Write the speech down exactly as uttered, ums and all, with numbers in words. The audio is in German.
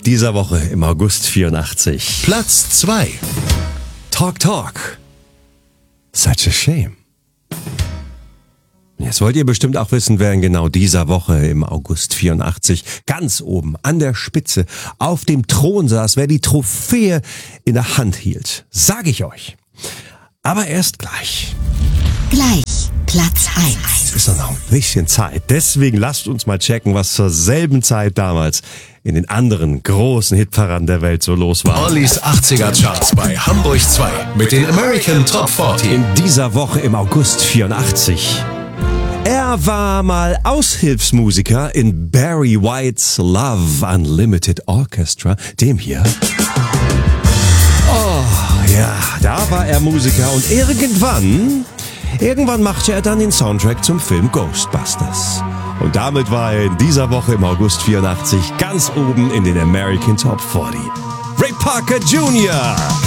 dieser Woche im August vierundachtzig. Platz zwei. Talk Talk. Such a shame. Jetzt wollt ihr bestimmt auch wissen, wer in genau dieser Woche im August vierundachtzig ganz oben an der Spitze auf dem Thron saß, wer die Trophäe in der Hand hielt. Sag ich euch. Aber erst gleich. Gleich Platz eins. Es ist noch ein bisschen Zeit. Deswegen lasst uns mal checken, was zur selben Zeit damals in den anderen großen Hitparaden der Welt so los war. Ollis achtziger Charts bei Hamburg zwei mit den American Top vierzig. In dieser Woche im August vierundachtzig. Er war mal Aushilfsmusiker in Barry Whites Love Unlimited Orchestra, dem hier. Oh, ja, da war er Musiker und irgendwann, irgendwann machte er dann den Soundtrack zum Film Ghostbusters. Und damit war er in dieser Woche im August vierundachtzig ganz oben in den American Top vierzig. Ray Parker Junior